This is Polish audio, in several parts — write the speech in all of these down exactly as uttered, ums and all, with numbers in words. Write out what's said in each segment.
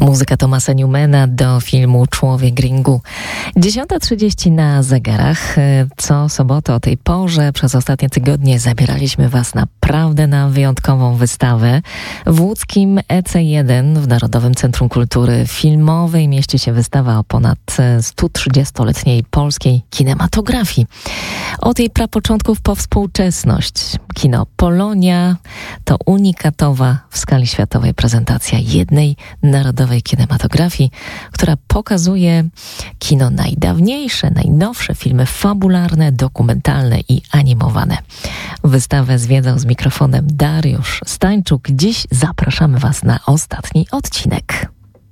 Muzyka Thomasa Newmana do filmu Człowiek Ringu. dziesiąta trzydzieści na zegarach. Co sobotę o tej porze przez ostatnie tygodnie zabieraliśmy Was naprawdę na wyjątkową wystawę. W łódzkim E C jeden w Narodowym Centrum Kultury Filmowej mieści się wystawa o ponad sto trzydziestoletniej polskiej kinematografii. Od jej prapoczątków po współczesność. Kino Polonia to unikatowa w skali światowej prezentacja jednej narodowej kinematografii, która pokazuje kino najdawniejsze, najnowsze, filmy fabularne, dokumentalne i animowane. Wystawę zwiedzał z mikrofonem Dariusz Stańczuk. Dziś zapraszamy Was na ostatni odcinek.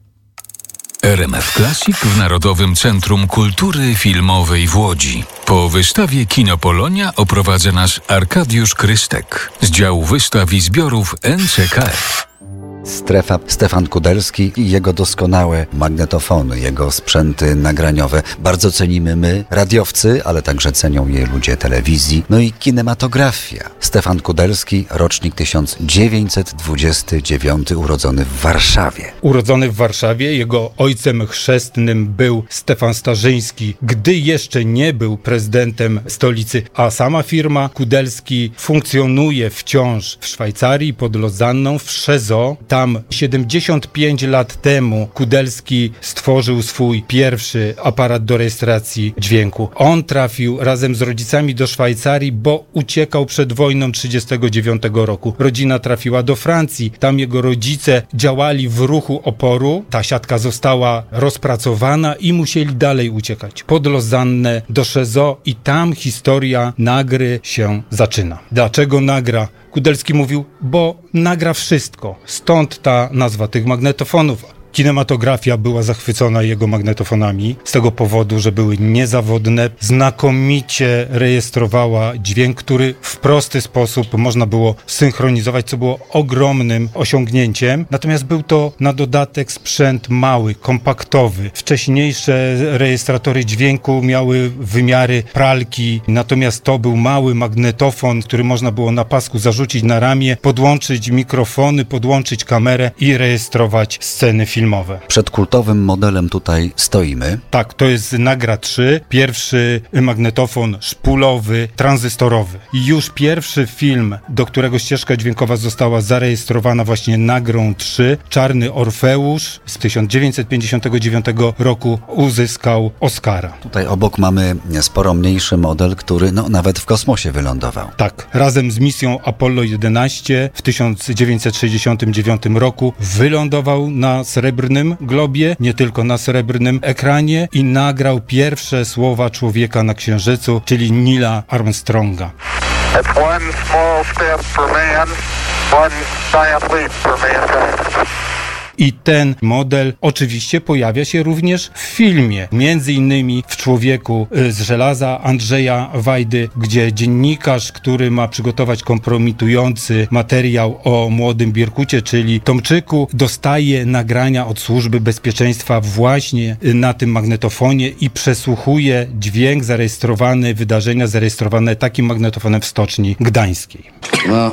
R M F Classic w Narodowym Centrum Kultury Filmowej w Łodzi. Po wystawie Kino Polonia oprowadza nas Arkadiusz Krystek z działu wystaw i zbiorów N C K F. Strefa Stefan Kudelski i jego doskonałe magnetofony, jego sprzęty nagraniowe. Bardzo cenimy my, radiowcy, ale także cenią je ludzie telewizji. No i kinematografia. Stefan Kudelski, rocznik tysiąc dziewięćset dwudziesty dziewiąty, urodzony w Warszawie. Urodzony w Warszawie, jego ojcem chrzestnym był Stefan Starzyński, gdy jeszcze nie był prezydentem stolicy, a sama firma Kudelski funkcjonuje wciąż w Szwajcarii pod Lozanną, w Cheseaux. Tam siedemdziesiąt pięć lat temu Kudelski stworzył swój pierwszy aparat do rejestracji dźwięku. On trafił razem z rodzicami do Szwajcarii, bo uciekał przed wojną tysiąc dziewięćset trzydziestego dziewiątego roku. Rodzina trafiła do Francji. Tam jego rodzice działali w ruchu oporu. Ta siatka została rozpracowana i musieli dalej uciekać. Pod Lozannę, do Cheseaux i tam historia Nagry się zaczyna. Dlaczego Nagra? Kudelski mówił, bo nagra wszystko. Stąd ta nazwa tych magnetofonów. Kinematografia była zachwycona jego magnetofonami z tego powodu, że były niezawodne, znakomicie rejestrowała dźwięk, który w prosty sposób można było synchronizować, co było ogromnym osiągnięciem. Natomiast był to na dodatek sprzęt mały, kompaktowy. Wcześniejsze rejestratory dźwięku miały wymiary pralki, natomiast to był mały magnetofon, który można było na pasku zarzucić na ramię, podłączyć mikrofony, podłączyć kamerę i rejestrować sceny filmowe. Filmowe. Przed kultowym modelem tutaj stoimy. Tak, to jest Nagra trzy, pierwszy magnetofon szpulowy, tranzystorowy. I już pierwszy film, do którego ścieżka dźwiękowa została zarejestrowana właśnie Nagrą trzy, Czarny Orfeusz z tysiąc dziewięćset pięćdziesiątego dziewiątego roku uzyskał Oscara. Tutaj obok mamy sporo mniejszy model, który no, nawet w kosmosie wylądował. Tak, razem z misją Apollo jedenaście w tysiąc dziewięćset sześćdziesiątym dziewiątym roku wylądował na srebrnym globie, nie tylko na srebrnym ekranie i nagrał pierwsze słowa człowieka na Księżycu, czyli Neila Armstronga. It's one small step for man, one giant leap for mankind. I ten model oczywiście pojawia się również w filmie, między innymi w Człowieku z żelaza Andrzeja Wajdy, gdzie dziennikarz, który ma przygotować kompromitujący materiał o młodym Birkucie, czyli Tomczyku, dostaje nagrania od Służby Bezpieczeństwa właśnie na tym magnetofonie i przesłuchuje dźwięk zarejestrowany, wydarzenia zarejestrowane takim magnetofonem w Stoczni Gdańskiej. No,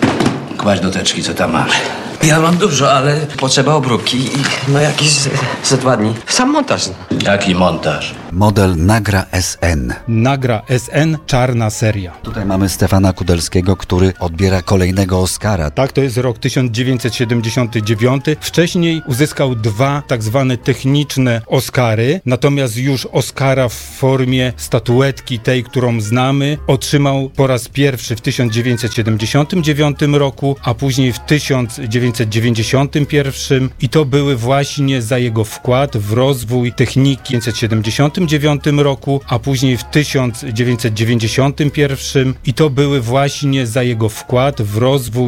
kładź do teczki, co tam masz. Ja mam dużo, ale potrzeba obróbki i no jakieś ze dwa dni. Sam montaż. Jaki montaż? Model Nagra S N. Nagra S N, czarna seria. Tutaj mamy Stefana Kudelskiego, który odbiera kolejnego Oscara. Tak, to jest rok tysiąc dziewięćset siedemdziesiąty dziewiąty. Wcześniej uzyskał dwa tak zwane techniczne Oscary, natomiast już Oscara w formie statuetki, tej, którą znamy, otrzymał po raz pierwszy w tysiąc dziewięćset siedemdziesiątym dziewiątym roku, a później w tysiąc dziewięćset dziewięćdziesiątym pierwszym i to były właśnie za jego wkład w rozwój techniki w tysiąc dziewięćset siedemdziesiątym dziewiątym roku, a później w tysiąc dziewięćset dziewięćdziesiątym pierwszym i to były właśnie za jego wkład w rozwój